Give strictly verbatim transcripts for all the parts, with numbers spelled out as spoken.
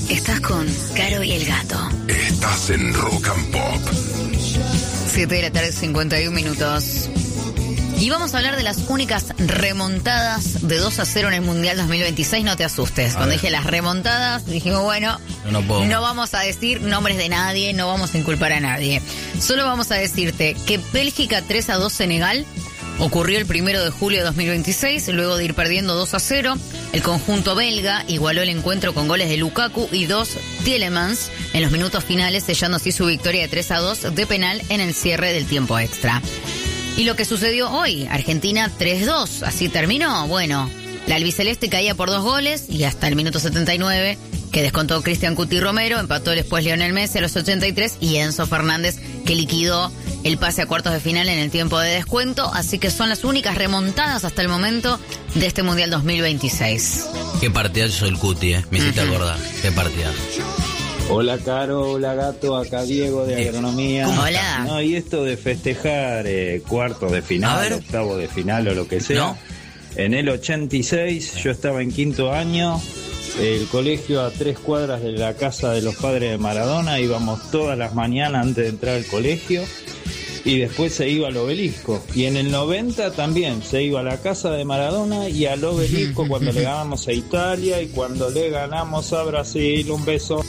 Estás con Caro y el Gato. Estás en Rock and Pop. siete de la tarde, cincuenta y un minutos. Y vamos a hablar de las únicas remontadas de dos a cero en el Mundial dos mil veintiséis. No te asustes. Cuando dije las remontadas, dijimos, bueno, no, no, no vamos a decir nombres de nadie, no vamos a inculpar a nadie. Solo vamos a decirte que Bélgica tres a dos Senegal ocurrió el primero de julio de dos mil veintiséis, luego de ir perdiendo dos a cero. El conjunto belga igualó el encuentro con goles de Lukaku y dos Tielemans en los minutos finales, sellando así su victoria de tres a dos de penal en el cierre del tiempo extra. Y lo que sucedió hoy, Argentina tres dos, así terminó. Bueno, la albiceleste caía por dos goles y hasta el minuto setenta y nueve, que descontó Cristian Cuti Romero, empató después Lionel Messi a los ochenta y tres y Enzo Fernández, que liquidó el pase a cuartos de final en el tiempo de descuento. Así que son las únicas remontadas hasta el momento de este Mundial dos mil veintiséis. Qué partidazo el Cuti, eh. Me hiciste uh-huh. acordar. Qué partidazo. Hola Caro, hola Gato, acá Diego de Agronomía. ¿Cómo Hola. No, y esto de festejar eh, cuartos de final, octavo de final o lo que sea. ¿No? En el ochenta y seis yo estaba en quinto año, el colegio a tres cuadras de la casa de los padres de Maradona, íbamos todas las mañanas antes de entrar al colegio y después se iba al obelisco. Y en el noventa también se iba a la casa de Maradona y al obelisco cuando le ganamos a Italia y cuando le ganamos a Brasil. Un beso.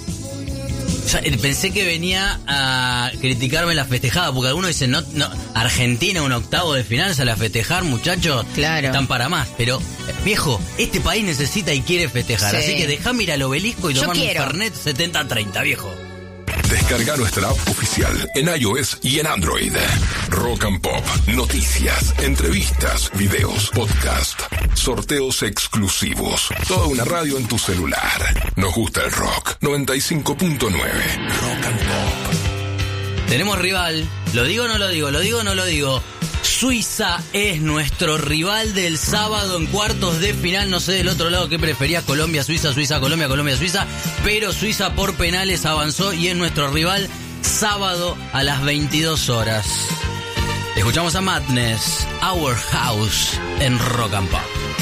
Pensé que venía a criticarme la festejada, porque algunos dicen, no, no, Argentina un octavo de final sale a festejar, muchachos, claro, están para más. Pero, viejo, este país necesita y quiere festejar, sí. Así que dejame ir al obelisco y tomar un Fernet setenta treinta, viejo. Descarga nuestra app oficial en iOS y en Android. Rock and Pop, noticias, entrevistas, videos, podcast, sorteos exclusivos. Toda una radio en tu celular. Nos gusta el rock. noventa y cinco punto nueve. Rock and Pop. Tenemos rival. ¿Lo digo o no lo digo? ¿Lo digo o no lo digo? Suiza es nuestro rival del sábado en cuartos de final. No sé del otro lado qué prefería, Colombia, Suiza, Suiza, Colombia, Colombia, Suiza. Pero Suiza por penales avanzó y es nuestro rival sábado a las veintidós horas. Escuchamos a Madness, Our House en Rock and Pop.